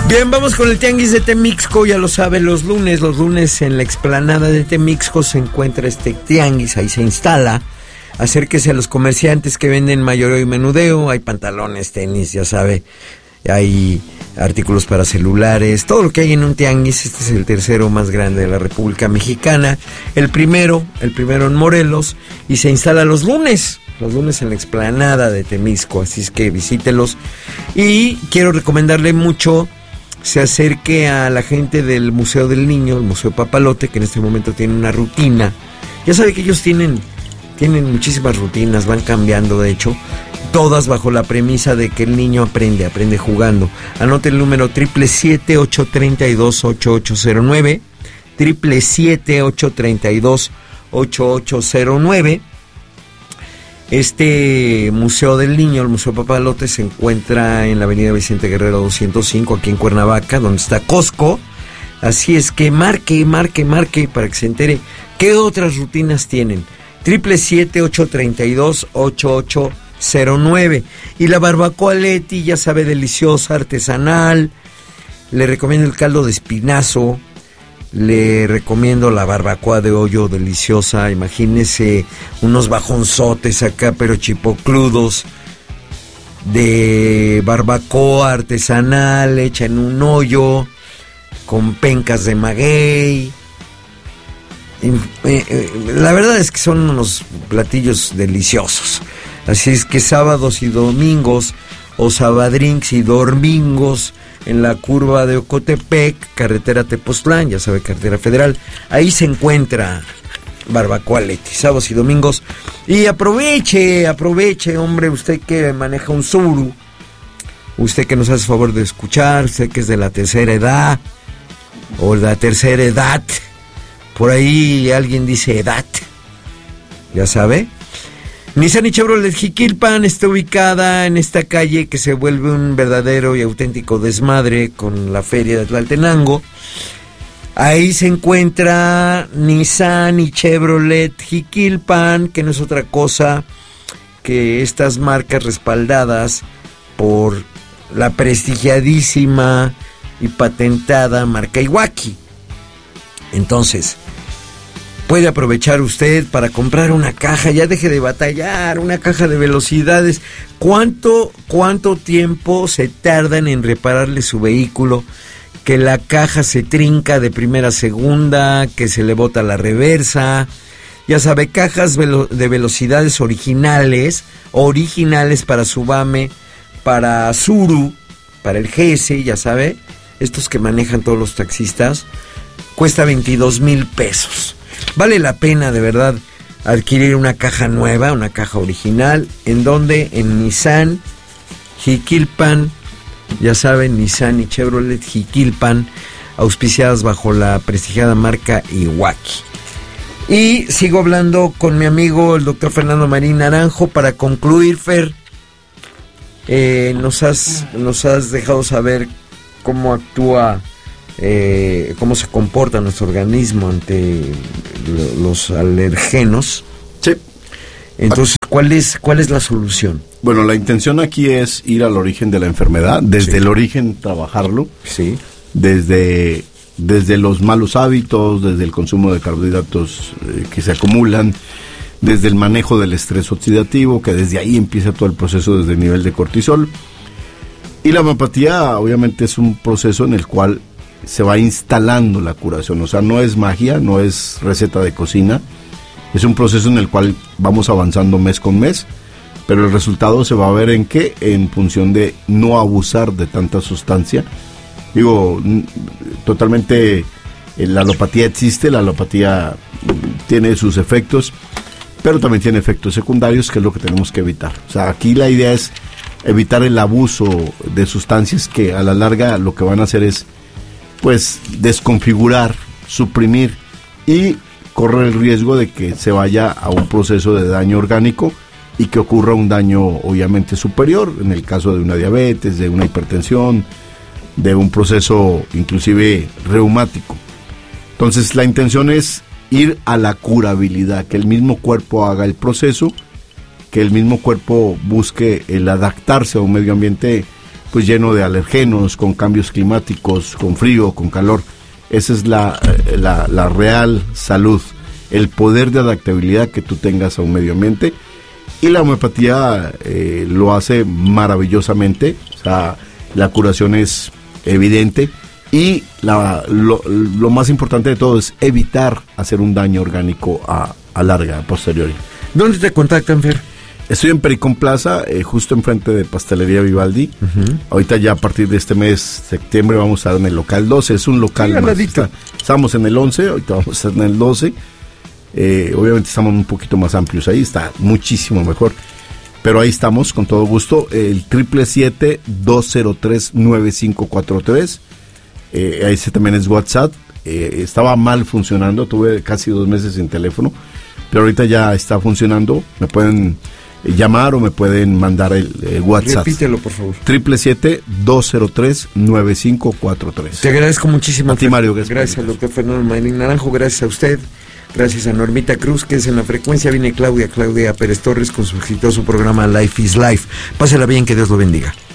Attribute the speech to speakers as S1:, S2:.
S1: Bien, vamos con el Tianguis de Temixco, ya lo sabe, los lunes en la explanada de Temixco se encuentra este tianguis, ahí se instala. Acérquese a los comerciantes que venden mayoreo y menudeo, hay pantalones, tenis, ya sabe, hay artículos para celulares, todo lo que hay en un tianguis. Este es el tercero más grande de la República Mexicana, el primero en Morelos, y se instala los lunes en la explanada de Temixco, así es que visítelos. Y quiero recomendarle mucho, se acerque a la gente del Museo del Niño, el Museo Papalote, que en este momento tiene una rutina. Ya sabe que ellos tienen muchísimas rutinas, van cambiando de hecho, todas bajo la premisa de que el niño aprende jugando. Anote el número 777-832-8809, 777-832-8809. Este Museo del Niño, el Museo Papalote, se encuentra en la avenida Vicente Guerrero 205, aquí en Cuernavaca, donde está Costco. Así es que marque para que se entere qué otras rutinas tienen. 777-832-8809. Y la barbacoa Leti, ya sabe, deliciosa, artesanal. Le recomiendo el caldo de espinazo. Le recomiendo la barbacoa de hoyo deliciosa. Imagínese unos bajonzotes acá, pero chipocludos, de barbacoa artesanal hecha en un hoyo, con pencas de maguey. La verdad es que son unos platillos deliciosos. Así es que sábados y domingos, o sabadrinks y domingos, en la curva de Ocotepec, carretera Tepoztlán, ya sabe, carretera federal, ahí se encuentra barbacoa Leti, sábados y domingos. Y aproveche, hombre, usted que maneja un Suru, usted que nos hace favor de escuchar, usted que es de la tercera edad, o la tercera edad, por ahí alguien dice edad, ya sabe. Nissan y Chevrolet Jiquilpan está ubicada en esta calle que se vuelve un verdadero y auténtico desmadre con la feria de Tlaltenango. Ahí se encuentra Nissan y Chevrolet Jiquilpan, que no es otra cosa que estas marcas respaldadas por la prestigiadísima y patentada marca Iwaki. Entonces, puede aprovechar usted para comprar una caja, ya deje de batallar, una caja de velocidades. ¿Cuánto tiempo se tardan en repararle su vehículo? Que la caja se trinca de primera a segunda, que se le bota la reversa. Ya sabe, cajas de velocidades originales para Subame, para Suru, para el GS, ya sabe, estos que manejan todos los taxistas, cuesta 22,000 pesos. Vale la pena, de verdad, adquirir una caja nueva, una caja original. ¿En dónde? En Nissan Jiquilpan, ya saben, Nissan y Chevrolet Jiquilpan, auspiciadas bajo la prestigiada marca Iwaki. Y sigo hablando con mi amigo el doctor Fernando Marín Naranjo para concluir. Fer, nos has dejado saber cómo actúa, cómo se comporta nuestro organismo ante los alergenos.
S2: Sí.
S1: Entonces, ¿cuál es la solución?
S2: Bueno, la intención aquí es ir al origen de la enfermedad, desde el origen trabajarlo.
S1: Sí.
S2: Desde los malos hábitos, desde el consumo de carbohidratos que se acumulan, desde el manejo del estrés oxidativo, que desde ahí empieza todo el proceso desde el nivel de cortisol. Y la homeopatía obviamente es un proceso en el cual se va instalando la curación, o sea, no es magia, no es receta de cocina, es un proceso en el cual vamos avanzando mes con mes, pero el resultado se va a ver en función de no abusar de tanta sustancia. Digo, totalmente, la alopatía existe, la alopatía tiene sus efectos, pero también tiene efectos secundarios, que es lo que tenemos que evitar. O sea, aquí la idea es evitar el abuso de sustancias que a la larga lo que van a hacer es, pues, desconfigurar, suprimir y correr el riesgo de que se vaya a un proceso de daño orgánico y que ocurra un daño obviamente superior, en el caso de una diabetes, de una hipertensión, de un proceso inclusive reumático. Entonces la intención es ir a la curabilidad, que el mismo cuerpo haga el proceso, que el mismo cuerpo busque el adaptarse a un medio ambiente pues lleno de alergenos, con cambios climáticos, con frío, con calor. Esa es la real salud, el poder de adaptabilidad que tú tengas a un medio ambiente, y la homeopatía lo hace maravillosamente. O sea, la curación es evidente, y lo más importante de todo es evitar hacer un daño orgánico a larga, a posteriori.
S1: ¿Dónde te contactan, Fer?
S2: Estoy en Pericón Plaza, justo enfrente de Pastelería Vivaldi. Ahorita ya a partir de este mes, septiembre, vamos a estar en el local 12. Es un local más. Estamos en el 11, ahorita vamos a estar en el 12. Obviamente estamos un poquito más amplios ahí, está muchísimo mejor. Pero ahí estamos, con todo gusto. El 777-203-9543. Ese también es WhatsApp. Estaba mal funcionando, tuve casi 2 meses sin teléfono, pero ahorita ya está funcionando. Me pueden llamar o me pueden mandar el WhatsApp.
S1: Repítelo, por favor.
S2: 777-203-9543.
S1: Te agradezco muchísimo.
S2: A ti, Mario.
S1: Gracias al doctor Fernando Marín Naranjo, gracias a usted, gracias a Normita Cruz, que es en la frecuencia. Viene Claudia Pérez Torres con su exitoso programa Life is Life. Pásela bien, que Dios lo bendiga.